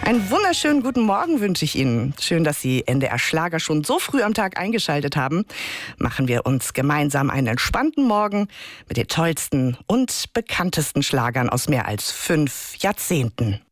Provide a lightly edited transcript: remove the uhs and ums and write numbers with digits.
Einen wunderschönen guten Morgen wünsche ich Ihnen. Schön, dass Sie NDR Schlager schon so früh am Tag eingeschaltet haben. Machen wir uns gemeinsam einen entspannten Morgen mit den tollsten und bekanntesten Schlagern aus mehr als 5 Jahrzehnten.